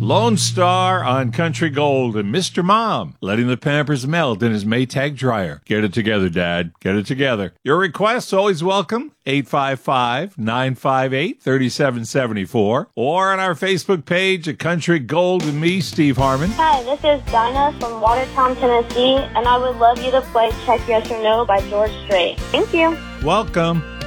Lone Star on Country Gold, and Mr. Mom letting the Pampers melt in his Maytag dryer. Get it together, Dad. Get it together. Your requests always welcome. 855-958-3774 or on our Facebook page at Country Gold with me, Steve Harmon. Hi, this is Dinah from Watertown, Tennessee, and I would love you to play Check Yes or No by George Strait. Thank you. Welcome.